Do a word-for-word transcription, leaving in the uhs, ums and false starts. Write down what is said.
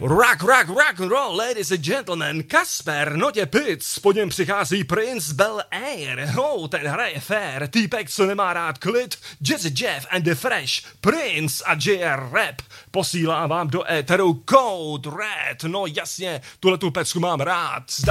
Rock, rock, rock and roll, ladies and gentlemen, Kasper, Notě Pitts, po něm přichází Prince Bel Air, oh, ten hraje fair, týpek, co nemá rád klid, Jazzy Jeff and the Fresh, Prince a J R Rap, posílám vám do éteru Code Red, no jasně, tuhletu pecku mám rád,